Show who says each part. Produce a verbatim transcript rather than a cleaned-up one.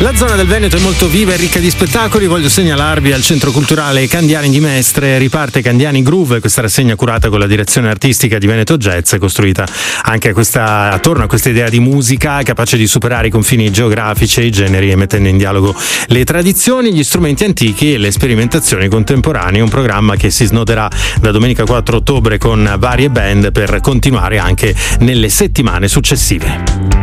Speaker 1: La zona del Veneto è molto viva e ricca di spettacoli. Voglio segnalarvi al Centro Culturale Candiani di Mestre riparte Candiani Groove, questa rassegna curata con la direzione artistica di Veneto Jazz, costruita anche questa, attorno a questa idea di musica capace di superare i confini geografici e i generi e mettendo in dialogo le tradizioni, gli strumenti antichi e le sperimentazioni contemporanee. Un programma che si snoderà da domenica quattro ottobre con varie band per continuare anche nelle settimane successive.